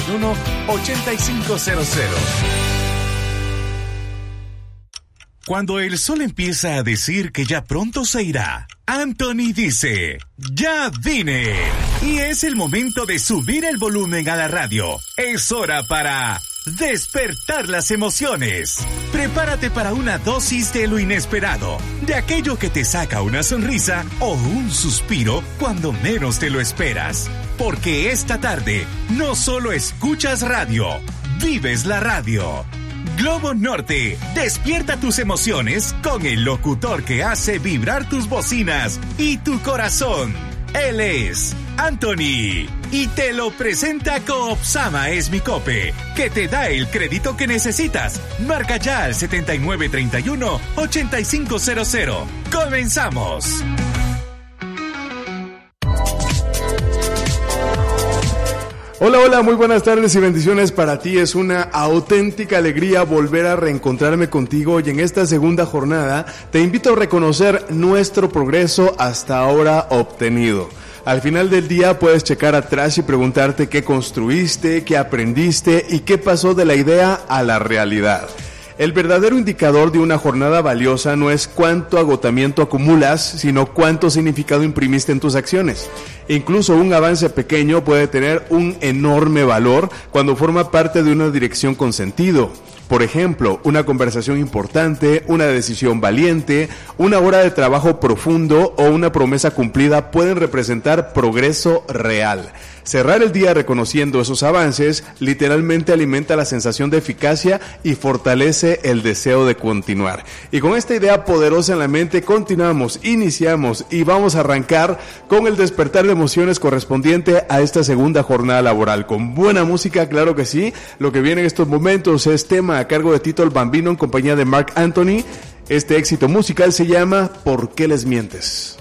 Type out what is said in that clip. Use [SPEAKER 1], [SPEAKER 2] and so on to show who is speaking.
[SPEAKER 1] 931-8500. Cuando el sol empieza a decir que ya pronto se irá, Anthony dice, ¡ya vine! Y es el momento de subir el volumen a la radio. Es hora para despertar las emociones. Prepárate para una dosis de lo inesperado, de aquello que te saca una sonrisa o un suspiro cuando menos te lo esperas. Porque esta tarde no solo escuchas radio, vives la radio. Globo Norte, despierta tus emociones con el locutor que hace vibrar tus bocinas y tu corazón. Él es Anthony y te lo presenta Coopsama Esmicope, que te da el crédito que necesitas. Marca ya al 7931-8500. ¡Comenzamos!
[SPEAKER 2] Hola, muy buenas tardes y bendiciones para ti. Es una auténtica alegría volver a reencontrarme contigo y en esta segunda jornada te invito a reconocer nuestro progreso hasta ahora obtenido. Al final del día puedes checar atrás y preguntarte qué construiste, qué aprendiste y qué pasó de la idea a la realidad. El verdadero indicador de una jornada valiosa no es cuánto agotamiento acumulas, sino cuánto significado imprimiste en tus acciones. Incluso un avance pequeño puede tener un enorme valor cuando forma parte de una dirección con sentido. Por ejemplo, una conversación importante, una decisión valiente, una hora de trabajo profundo o una promesa cumplida pueden representar progreso real. Cerrar el día reconociendo esos avances literalmente alimenta la sensación de eficacia y fortalece el deseo de continuar. Y con esta idea poderosa en la mente continuamos, iniciamos y vamos a arrancar con el despertar de emociones correspondiente a esta segunda jornada laboral. Con buena música, claro que sí. Lo que viene en estos momentos es tema a cargo de Tito el Bambino en compañía de Marc Anthony. Este éxito musical se llama ¿Por qué les mientes?